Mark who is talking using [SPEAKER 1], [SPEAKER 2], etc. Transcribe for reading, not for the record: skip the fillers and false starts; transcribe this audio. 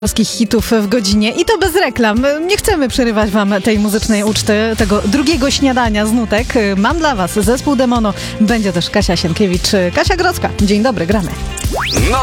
[SPEAKER 1] polskich hitów w godzinie i to bez reklam. Nie chcemy przerywać wam tej muzycznej uczty, tego drugiego śniadania z nutek. Mam dla was zespół Demono. Będzie też Kasia Sienkiewicz, Kasia Grodzka. Dzień dobry, gramy.